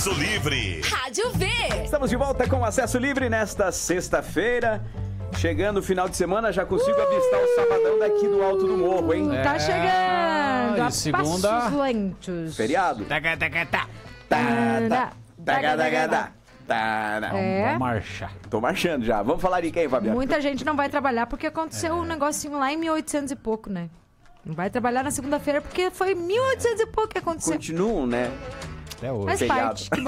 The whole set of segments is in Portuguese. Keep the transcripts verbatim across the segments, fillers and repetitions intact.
Acesso Livre. Rádio V. Estamos de volta com Acesso Livre nesta sexta-feira. Chegando o final de semana, já consigo uh! avistar o sabadão daqui do alto do morro, hein? É, tá chegando. A segunda... passos lentos. Feriado. Taca, taca, taca. Tá, tá, tá, tá, tá. É. Vamos marchar. Tô marchando já. Vamos falar de quem, Fabiano? Muita gente não vai trabalhar porque aconteceu é. um negocinho lá em mil e oitocentos e pouco, né? Não vai trabalhar na segunda-feira porque foi mil e oitocentos e pouco que aconteceu. Continuam, né? Até hoje. Faz parte, que bom.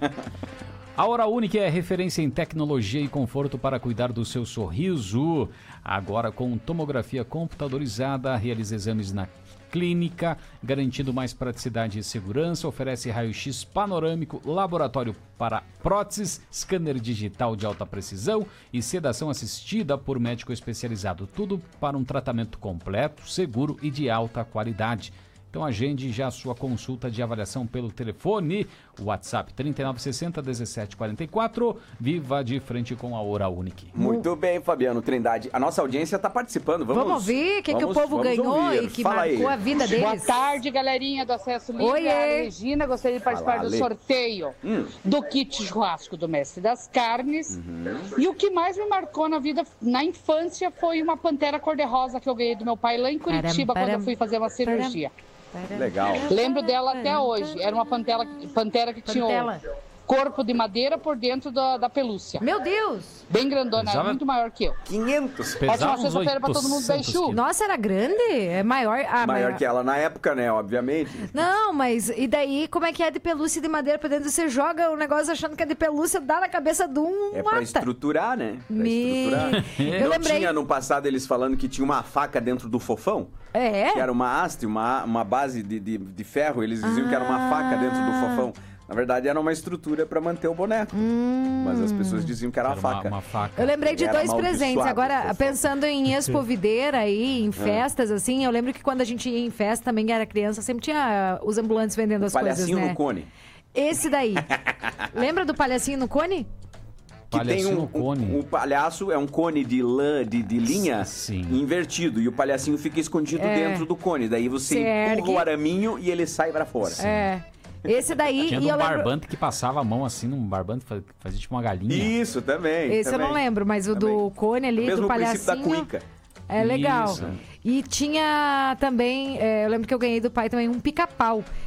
A Hora Única é referência em tecnologia e conforto para cuidar do seu sorriso. Agora com tomografia computadorizada, realiza exames na clínica, garantindo mais praticidade e segurança, oferece raio-x panorâmico, laboratório para próteses, scanner digital de alta precisão e sedação assistida por médico especializado. Tudo para um tratamento completo, seguro e de alta qualidade. Então agende já a sua consulta de avaliação pelo telefone, WhatsApp trinta e nove sessenta, dezessete quarenta e quatro. Viva de frente com a Hora Única. Muito bem, Fabiano Trindade. A nossa audiência está participando. Vamos, vamos ouvir o que, que o povo ganhou ouvir. e que Fala marcou aí. a vida deles. Boa tarde, galerinha do Acesso Livre. Oi, a Regina, gostaria de participar Fala, do Ale. sorteio hum. do kit churrasco do Mestre das Carnes. Uhum. E o que mais me marcou na vida, na infância, foi uma pantera cor-de-rosa que eu ganhei do meu pai lá em Curitiba, param, quando eu fui fazer uma cirurgia. Legal. Lembro dela até hoje. Era uma pantera, pantera que tinha Pantela. o corpo de madeira por dentro da, da pelúcia. Meu Deus! Bem grandona, Pesava- era muito maior que eu. quinhentos. Pesava Ótima uns sexta-feira pra todo mundo, oitocentos beijo. quilos. Nossa, era grande? É maior... Ah, Maior que ela na época, né? Obviamente. Não, mas e daí, como é que é de pelúcia e de madeira pra dentro? Você joga o negócio achando que é de pelúcia, dá na cabeça de um É pra mata. estruturar, né? Pra Me... estruturar. Eu Não lembrei... tinha no passado eles falando que tinha uma faca dentro do fofão? É? Que era uma haste, uma, uma base de, de, de ferro. Eles diziam que era uma faca dentro do fofão. Na verdade, era uma estrutura pra manter o boneco. Hum. Mas as pessoas diziam que era uma Era uma, faca. uma faca. Eu lembrei de Era dois presentes. amaldiçoado, Agora, fofão. pensando em expovideira aí, em festas, assim, eu lembro que quando a gente ia em festa, também era criança, sempre tinha os ambulantes vendendo as coisas, Palhacinho né? no cone. Esse daí. Lembra do palhacinho no cone? Que tem Palhacinho um, no cone. um, um palhaço, é um cone de lã, de, de linha, Sim. invertido. E o palhacinho fica escondido É. dentro do cone. Daí você Você empurra ergue. o araminho e ele sai pra fora. É. Esse daí, Tinha e um eu lembro... barbante que passava a mão assim, num barbante, fazia, fazia tipo uma galinha. Isso, também. Esse também. eu não lembro, mas o Também. do cone ali, O mesmo do princípio da palhacinho... cuíca. É legal. Isso. E tinha também, é, eu lembro que eu ganhei do pai também um pica-pau.